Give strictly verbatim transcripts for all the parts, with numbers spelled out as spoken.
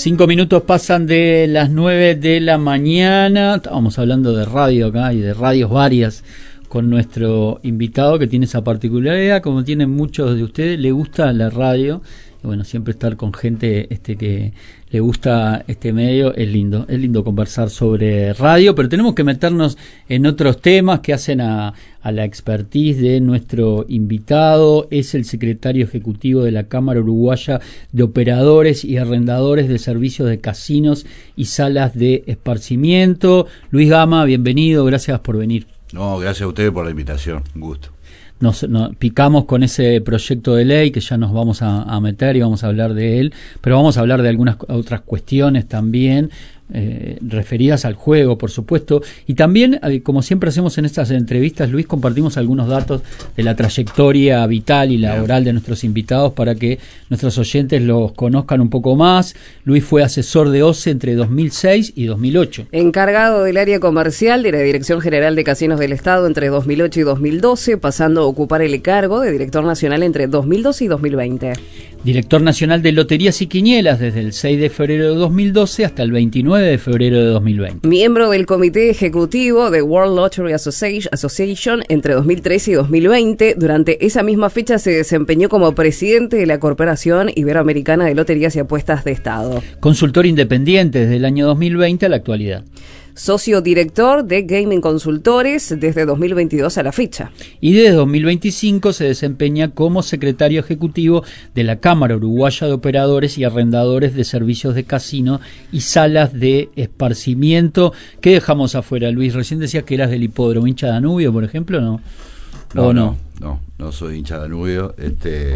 Cinco minutos pasan de las nueve de la mañana. Estábamos hablando de radio acá y de radios varias con nuestro invitado que tiene esa particularidad, como tienen muchos de ustedes, le gusta la radio. Y bueno, siempre estar con gente este que le gusta este medio es lindo, es lindo conversar sobre radio, pero tenemos que meternos en otros temas que hacen a, a la expertise de nuestro invitado. Es el secretario ejecutivo de la Cámara Uruguaya de Operadores y Arrendadores de Servicios de Casinos y Salas de Esparcimiento. Luis Gama, bienvenido, gracias por venir. No, gracias a ustedes por la invitación, un gusto. Nos, nos picamos con ese proyecto de ley que ya nos vamos a, a meter y vamos a hablar de él, pero vamos a hablar de algunas otras cuestiones también eh, referidas al juego, por supuesto, y también, eh, como siempre hacemos en estas entrevistas, Luis, compartimos algunos datos de la trayectoria vital y laboral de nuestros invitados para que nuestros oyentes los conozcan un poco más. Luis fue asesor de O C E entre dos mil seis y dos mil ocho. Encargado del área comercial de la Dirección General de Casinos del Estado entre dos mil ocho y dos mil doce, pasando a ocupar el cargo de director nacional entre dos mil doce y dos mil veinte. Director nacional de Loterías y Quinielas desde el seis de febrero de dos mil doce hasta el veintinueve de febrero de dos mil veinte. Miembro del comité ejecutivo de World Lottery Association entre dos mil trece y dos mil veinte. Durante esa misma fecha se desempeñó como presidente de la Corporación Iberoamericana de Loterías y Apuestas de Estado. Consultor independiente desde el año dos mil veinte a la actualidad. Socio director de Gaming Consultores desde dos mil veintidós a la fecha. Y desde dos mil veinticinco se desempeña como secretario ejecutivo de la Cámara Uruguaya de Operadores y Arrendadores de Servicios de Casino y Salas de Esparcimiento. ¿Qué dejamos afuera, Luis? Recién decías que eras del hipódromo, hincha de Danubio, por ejemplo, ¿no? No, ¿O no, no, no, no soy hincha de Danubio, este...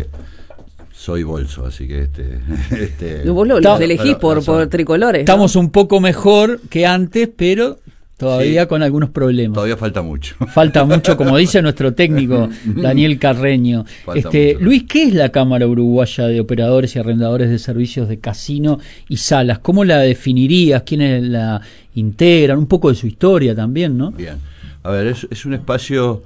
soy bolso, así que este... este Vos lo, los elegís por, por tricolores, ¿no? Estamos un poco mejor que antes, pero todavía sí, con algunos problemas. Todavía falta mucho. Falta mucho, como dice nuestro técnico, Daniel Carreño. Este, mucho. Luis, ¿qué es la Cámara Uruguaya de Operadores y Arrendadores de Servicios de Casino y Salas? ¿Cómo la definirías? ¿Quiénes la integran? Un poco de su historia también, ¿no? Bien. A ver, es, es un espacio...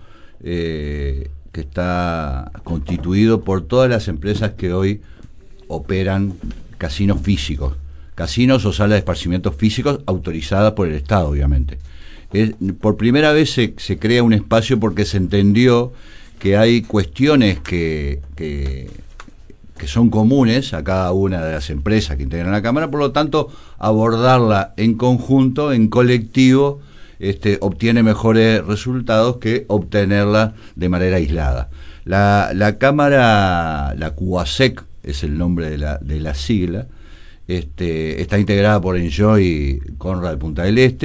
Eh, que está constituido por todas las empresas que hoy operan casinos físicos, casinos o salas de esparcimiento físicos autorizadas por el Estado, obviamente. Es, por primera vez se, se crea un espacio porque se entendió que hay cuestiones que, que, que son comunes a cada una de las empresas que integran la Cámara, por lo tanto, abordarla en conjunto, en colectivo, Este, obtiene mejores resultados que obtenerla de manera aislada. La, la Cámara, la CUASEC es el nombre de la, de la sigla, este, está integrada por Enjoy Conrad de Punta del Este,